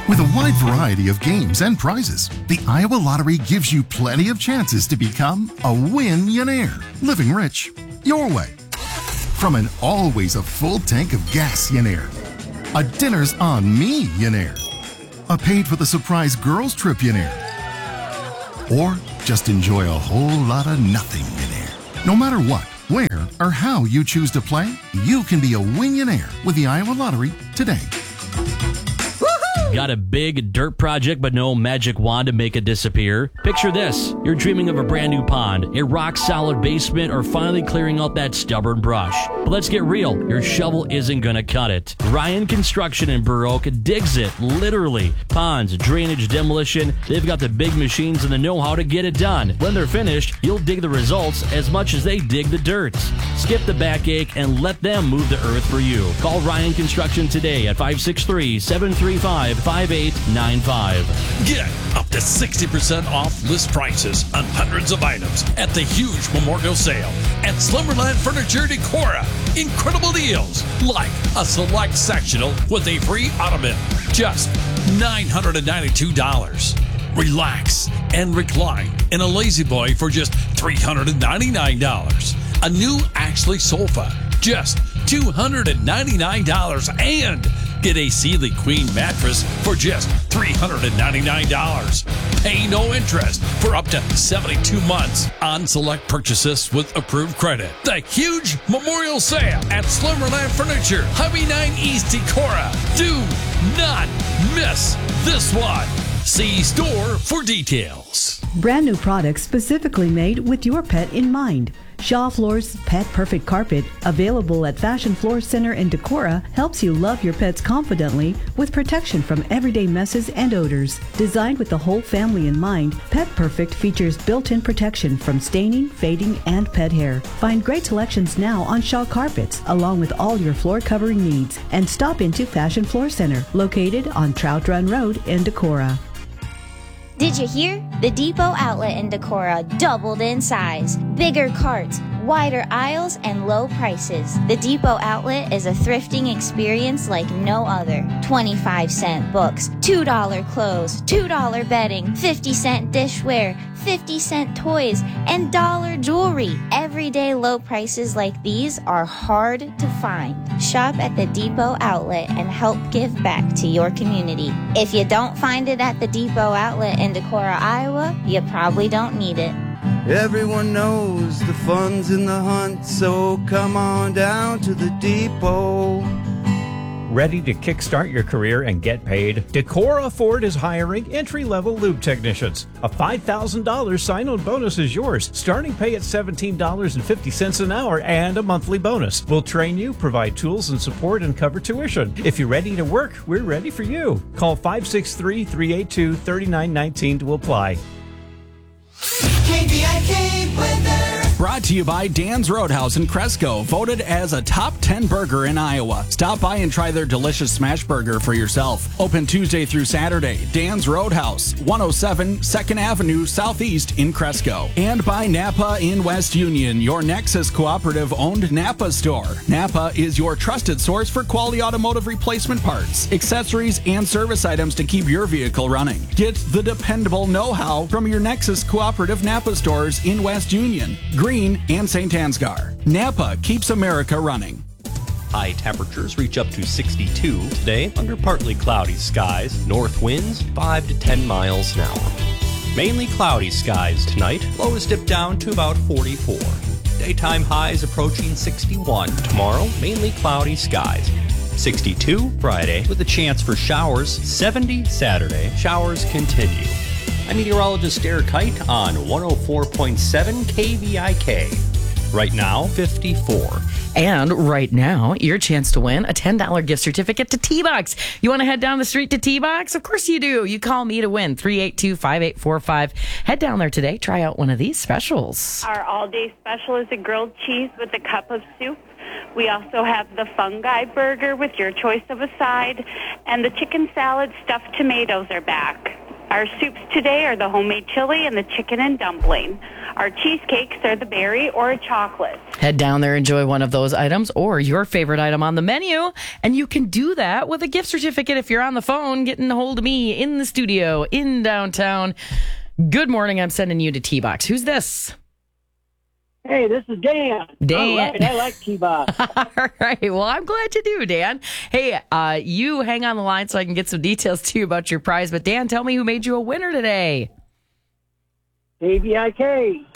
With a wide variety of games and prizes, the Iowa Lottery gives you plenty of chances to become a win-yonaire, living rich your way. From an always a full tank of gas-yonaire, a dinner's on me-yonaire, a paid for the surprise girls trip-yonaire, or just enjoy a whole lot of nothing-yonaire. No matter what, where, or how you choose to play, you can be a win-yonaire with the Iowa Lottery today. Got a big dirt project but no magic wand to make it disappear? Picture this. You're dreaming of a brand new pond, a rock-solid basement, or finally clearing out that stubborn brush. But let's get real. Your shovel isn't going to cut it. Ryan Construction in Burr Oak digs it, literally. Ponds, drainage, demolition, they've got the big machines and the know-how to get it done. When they're finished, you'll dig the results as much as they dig the dirt. Skip the backache and let them move the earth for you. Call Ryan Construction today at 563-735-5895. Get up to 60% off list prices on hundreds of items at the huge memorial sale at Slumberland Furniture Decora. Incredible deals like a select sectional with a free ottoman, just $992. Relax and recline in a Lazy Boy for just $399. A new Ashley sofa, just $299, and get a Sealy Queen mattress for just $399. Pay no interest for up to 72 months on select purchases with approved credit. The huge memorial sale at Slumberland Furniture, Highway 9 East Decorah. Do not miss this one. See store for details. Brand new products specifically made with your pet in mind. Shaw Floors Pet Perfect Carpet, available at Fashion Floor Center in Decorah, helps you love your pets confidently with protection from everyday messes and odors. Designed with the whole family in mind, Pet Perfect features built-in protection from staining, fading, and pet hair. Find great selections now on Shaw Carpets, along with all your floor covering needs, and stop into Fashion Floor Center, located on Trout Run Road in Decorah. Did you hear? The Depot outlet in Decorah doubled in size. Bigger carts, wider aisles, and low prices. The Depot outlet is a thrifting experience like no other. 25-cent books, $2 clothes, $2 bedding, 50-cent dishware, 50-cent toys, and dollar jewelry. Everyday low prices like these are hard to find. Shop at the Depot outlet and help give back to your community. If you don't find it at the Depot outlet in Decorah, Iowa, you probably don't need it. Everyone knows the fun's in the hunt, so come on down to the Depot. Ready to kickstart your career and get paid? Decorah Ford is hiring entry-level lube technicians. A $5,000 sign-on bonus is yours. Starting pay at $17.50 an hour and a monthly bonus. We'll train you, provide tools and support, and cover tuition. If you're ready to work, we're ready for you. Call 563-382-3919 to apply. KVIK weather. Brought to you by Dan's Roadhouse in Cresco, voted as a top 10 burger in Iowa. Stop by and try their delicious smash burger for yourself. Open Tuesday through Saturday. Dan's Roadhouse, 107 2nd Avenue Southeast in Cresco. And by Napa in West Union, your Nexus Cooperative-owned Napa store. Napa is your trusted source for quality automotive replacement parts, accessories, and service items to keep your vehicle running. Get the dependable know-how from your Nexus Cooperative Napa stores in West Union, Green, and St. Ansgar. Napa keeps America running. High temperatures reach up to 62 today under partly cloudy skies. North winds 5 to 10 miles an hour. Mainly cloudy skies tonight. Lows dip down to about 44. Daytime highs approaching 61. Tomorrow, mainly cloudy skies. 62 Friday with a chance for showers. 70 Saturday. Showers continue. I'm meteorologist Derek Kite on 104.7 KVIK. Right now, 54. And right now, your chance to win a $10 gift certificate to T-Box. You want to head down the street to T-Box? Of course you do. You call me to win, 382-5845. Head down there today. Try out one of these specials. Our all-day special is a grilled cheese with a cup of soup. We also have the fungi burger with your choice of a side. And the chicken salad stuffed tomatoes are back. Our soups today are the homemade chili and the chicken and dumpling. Our cheesecakes are the berry or a chocolate. Head down there, enjoy one of those items or your favorite item on the menu. And you can do that with a gift certificate if you're on the phone getting a hold of me in the studio in downtown. Good morning. I'm sending you to T-Box. Who's this? Hey, this is Dan. Dan. All right, I like T-Box. All right. Well, I'm glad you do, Dan. Hey, you hang on the line so I can get some details to you about your prize. But Dan, tell me who made you a winner today. AVIK.